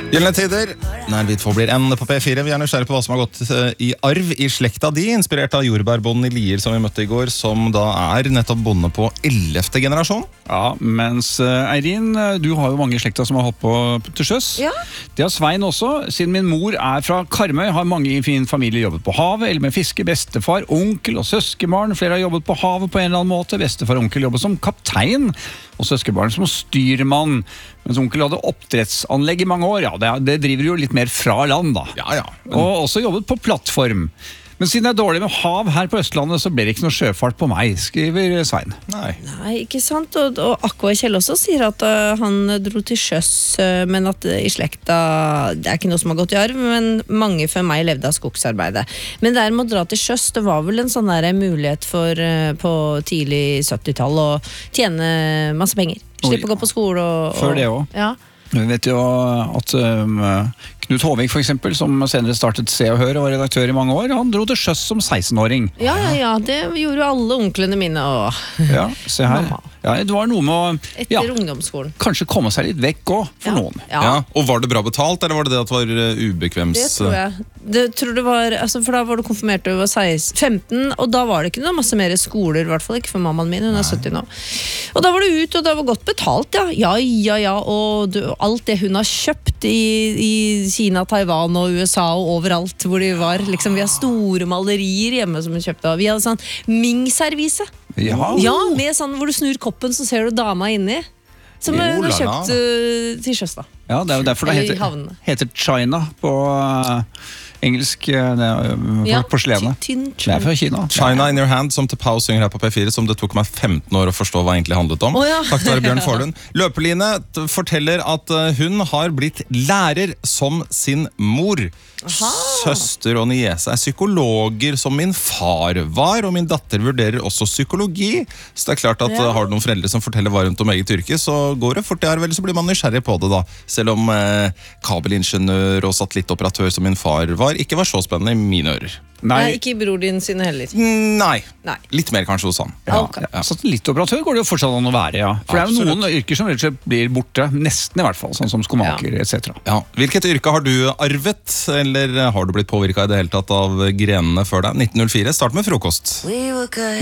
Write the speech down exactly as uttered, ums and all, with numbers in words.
Gjeldende tider, når vi får blir en på P fire. Vi er nysgjerrig på hva som har gått i arv i slekta di, inspirert av jordbærbonden i Lier som vi møtte i går, som da er nettopp bonde på ellevte generasjon. Ja, mens Eirin, du har jo mange i slekta som har holdt på til sjøs. Ja. Det har Svein også. Siden min mor er fra Karmøy, har mange i fin familie jobbet på havet, eller med fiske, bestefar, onkel og søskenbarn. Flere har jobbet på havet på en eller annen måte. Bestefar og onkel jobbet som kaptein, og søskenbarn som styrmann. Mens onkel hadde oppdrettsanlegg i mange år. Ja, det, det driver jo litt mer fra land da. Ja, ja. Men... Og også jobbet på plattform. Men siden det er dårlig med hav her på Østlandet, så blir det ikke noe sjøfart på meg, skriver Svein. Nei. Nei, ikke sant? Og, og Akko Kjell også sier at uh, han dro til sjøs, uh, men at uh, i slekta, det er ikke noe som har gått i arv, men mange før meg levde av skogsarbeidet. Men det med å dra til sjøs, det var vel en sånn der mulighet for uh, på tidlig syttitallet å tjene masse penger. Slippe å gå på skole og... og Før det også. Ja. Vi vet jo at um, Knut Håvik for eksempel, som senere startet Se og Hør og var redaktør i mange år, han dro til sjøs som seksten-åring. Ja, ja, ja, det gjorde jo alle onklene mine. Og... Ja, se her. Mamma. Ja, det var noe med å Etter ja, ungdomsskolen. kanskje komme seg litt vekk også, for Ja. noen. Ja. Ja, og var det bra betalt, eller var det det at det var uh, ubekvems? Det tror jeg. Det, tror det var, altså, for da var du konfirmert da du var seksten, femten, og da var det ikke noe masse mer skoler, i hvert fall ikke for mammaen min, hun er sytti nå. Og da var det ut, og det var godt betalt, ja. Ja, ja, ja, og du, alt det hun har kjøpt i, i Kina, Taiwan og U S A og overalt hvor de var. Liksom, vi har store malerier hjemme som hun kjøpte. Vi hadde sånn Ming-servise. Ja. Ja, med sånn hvor du snur koppen, så ser du dama inni. Som Oh, hun har la, la. kjøpt uh, til sjøs da. Ja, det er jo derfor det Eller i heter, havnene. heter China på uh, engelsk uh, det er, uh, Ja, porselene. tynn, Det er fra Kina. China in your hand, som til Pau synger her på P fire, som det tok meg femten år å forstå hva egentlig handlet om. Å, ja. Takk til Bjørn Forlund. Løpeline t- forteller at uh, hun har blitt lærer som sin mor. Aha. Søster og niese er psykologer som min far var, og min datter vurderer også psykologi. Så det er klart at Ja. uh, har du noen foreldre som forteller varmt om eget yrke, så går det fort i arv, eller så blir man nysgjerrig på det da. Selv om uh, kabelingeniør og satellittoperatør som min far var, ikke var så spennende i mine ører. Nei, Nei, ikke i bror din sine heller. Nei, Nei. litt mer kanskje hos han. ja, Ok. ja. Satellittoperatør går det jo fortsatt an å være, ja. For det er jo Absolutt. noen yrker som rett og slett blir borte, nesten i hvert fall, sånn som skomaker, et cetera. Ja. Hvilket yrke har du arvet, eller har du blitt påvirket i det hele tatt av grenene før deg? nitten null fire, start med frokost. We were good.